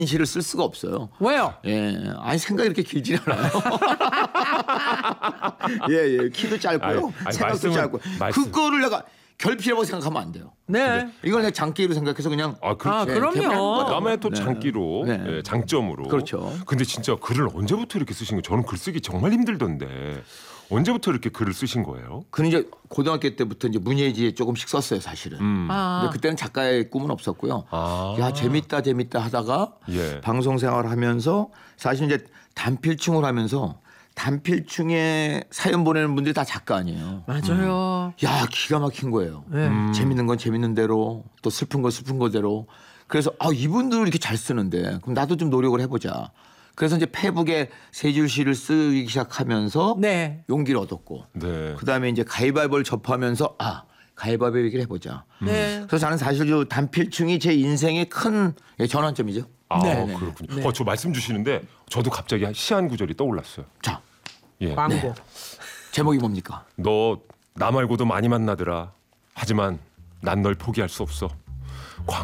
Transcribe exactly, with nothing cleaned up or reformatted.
시를 쓸 수가 없어요. 왜요? 예, 아니 생각이 이렇게 길지 않아요. 예, 예, 키도 짧고요, 아니, 아니, 생각도 말씀은- 짧고 말씀- 그거를 내가 결핍이라고 생각하면 안 돼요. 네. 이걸 내가 장기로 생각해서 그냥 아, 그렇죠. 아, 예, 그럼요. 개발하는 거죠. 남의 또 네. 장기로 네. 예, 장점으로. 그렇죠. 근데 진짜 글을 언제부터 이렇게 쓰신 거예요? 저는 글 쓰기 정말 힘들던데 언제부터 이렇게 글을 쓰신 거예요? 그는 이제 고등학교 때부터 이제 문예지에 조금씩 썼어요, 사실은. 음. 아. 근데 그때는 작가의 꿈은 없었고요. 아. 야, 재밌다 재밌다 하다가 예. 방송 생활을 하면서 사실 이제 단필충을 하면서 단필충에 사연 보내는 분들이 다 작가 아니에요. 맞아요. 야, 기가 막힌 거예요. 네. 음. 재밌는 건 재밌는 대로 또 슬픈 건 슬픈 거대로. 그래서 아, 이분들은 이렇게 잘 쓰는데 그럼 나도 좀 노력을 해보자. 그래서 이제 페북에 세 줄 시를 쓰기 시작하면서 네. 용기를 얻었고 네. 그다음에 이제 가위바위보를 접하면서 아, 가위바위보 얘기를 해보자. 네. 그래서 저는 사실 이 단필충이 제 인생의 큰 전환점이죠. 아, 네. 그렇군요. 네. 어, 저 말씀 주시는데 저도 갑자기 시 한 구절이 떠올랐어요. 자, 예. 광고. 제목이 뭡니까? 너 나 말고도 많이 만나더라. 하지만 난 널 포기할 수 없어.